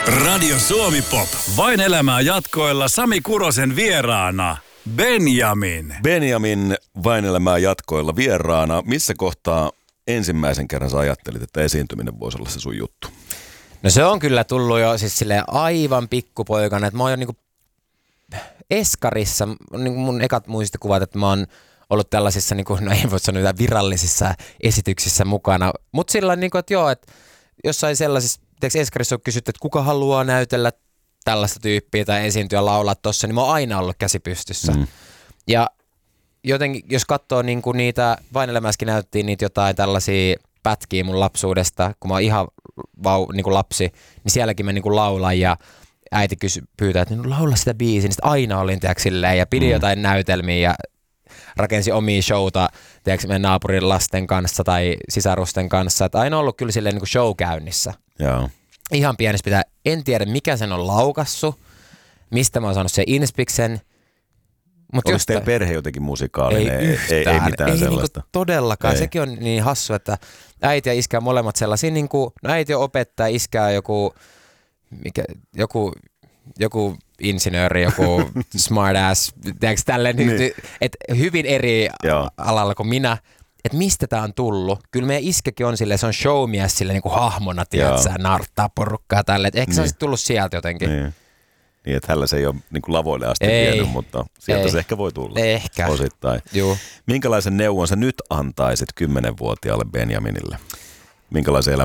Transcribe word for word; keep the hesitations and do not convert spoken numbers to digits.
Radio Suomi Pop. Vain elämää jatkoilla Sami Kurosen vieraana. Benjamin. Benjamin Vain elämää jatkoilla vieraana. Missä kohtaa ensimmäisen kerran sä ajattelit, että esiintyminen voisi olla se sun juttu? No se on kyllä tullut jo siis silleen aivan pikkupoikana, että mä oon jo niinku eskarissa, niinku mun ekat muistikuvat, että mä oon ollut tällaisissa, niinku, no ei voi sanoa virallisissa esityksissä mukana, mutta sillä niinku, että joo, että jossain sellaisissa, tiedätkö eskarissa on kysytty, että kuka haluaa näytellä tällaista tyyppiä tai esiintyä laulaa tossa, niin mä oon aina ollut käsi pystyssä. Mm. Ja jotenkin, jos katsoo niinku niitä, Vain elämässäkin näyttiin niitä jotain tällaisia pätkiä mun lapsuudesta, kun mä oon ihan vau, niinku lapsi, niin sielläkin mä niinku laulan ja äiti kysy, pyytää, että no, laula sitä biisiä, niin sit aina olin tiedätkö, silleen, ja pidin mm. jotain näytelmiä ja rakensi omia showta tiedätkö, meidän naapurin lasten kanssa tai sisarusten kanssa, että aina ollut kyllä silleen niinku show käynnissä. Joo. Ihan pienessä pitää, en tiedä mikä sen on laukassu, mistä mä oon saanut sen inspiksen. Oliko jostain... teidän perhe jotenkin musikaalinen? Ei yhtään, ei, ei mitään ei sellaista. Niinku todellakaan, ei. Sekin on niin hassu, että äiti ja iskä on molemmat sellaisia, niin kuin, no äiti on opettaja, iskä on joku, mikä, joku, joku insinööri, joku smart ass, tiedätkö tälleen, niin. Että hyvin eri Joo. alalla kuin minä. Että mistä tää on tullut? Kyllä meidän iskäkin on silleen, se on showmies silleen niin kuin hahmona, tiedätkö, narttaa porukkaa tälleen. Että ehkä niin. Se on sitten tullut sieltä jotenkin. Niin. Niin, että hänellä se ei ole niin kuin lavoille asti ei, vienyt, mutta sieltä ei, se ehkä voi tulla. Ehkä. Osittain. Juu. Minkälaisen neuvon sä nyt antaisit kymmenvuotiaalle Benjaminille? Minkälaisen elämän